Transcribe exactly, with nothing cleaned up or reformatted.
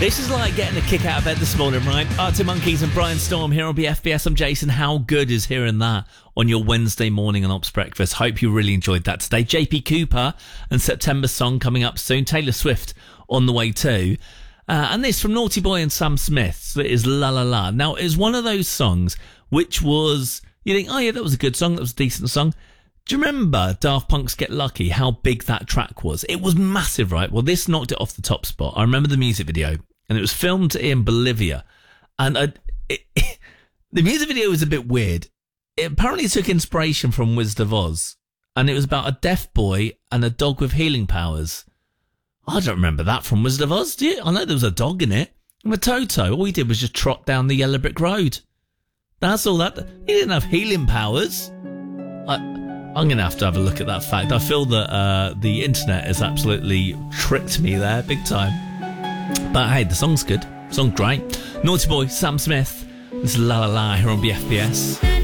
This is like getting a kick out of bed this morning, right? Arctic Monkeys and Brian Storm here on B F B S. I'm Jason. How good is hearing that on your Wednesday morning on Ops Breakfast? Hope you really enjoyed that today. J P Cooper and September Song coming up soon. Taylor Swift on the way too. Uh, and this from Naughty Boy and Sam Smith. It is La La La. Now, it's one of those songs which was, you think, oh yeah, that was a good song. That was a decent song. Do you remember Daft Punk's Get Lucky, how big that track was? It was massive, right? Well, this knocked it off the top spot. I remember the music video, and it was filmed in Bolivia. And I, it, it, the music video was a bit weird. It apparently took inspiration from Wizard of Oz, and it was about a deaf boy and a dog with healing powers. I don't remember that from Wizard of Oz, do you? I know there was a dog in it. And with Toto, all he did was just trot down the yellow brick road. That's all that. He didn't have healing powers. I... I'm going to have to have a look at that fact. I feel that uh, the internet has absolutely tricked me there, big time. But hey, the song's good. The song's great. Naughty Boy, Sam Smith. This is La La La here on B F B S.